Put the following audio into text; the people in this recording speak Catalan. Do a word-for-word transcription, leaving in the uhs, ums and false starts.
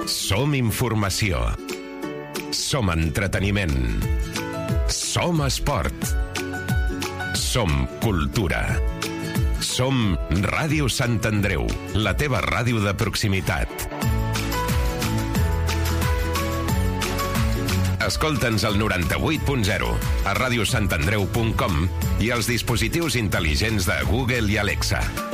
Som informació. Som entreteniment. Som esport. Som cultura. Som Ràdio Sant Andreu, la teva ràdio de proximitat. Escolta'ns al noranta-vuit punt zero, a radiosantandreu punt com i als dispositius intel·ligents de Google i Alexa.